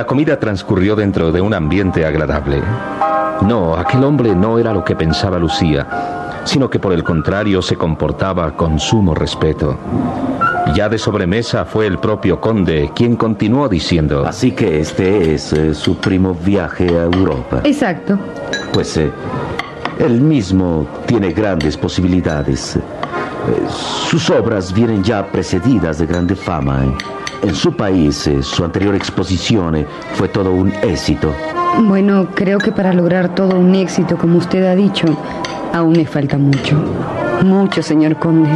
La comida transcurrió dentro de un ambiente agradable. No, aquel hombre no era lo que pensaba Lucía, sino que por el contrario se comportaba con sumo respeto. Ya de sobremesa fue el propio conde quien continuó diciendo: Así que este es su primo viaje a Europa. Exacto. Pues él mismo tiene grandes posibilidades. Sus obras vienen ya precedidas de grande fama. En su país, su anterior exposición fue todo un éxito. Bueno, creo que para lograr todo un éxito, como usted ha dicho, aún me falta mucho. Mucho, señor conde.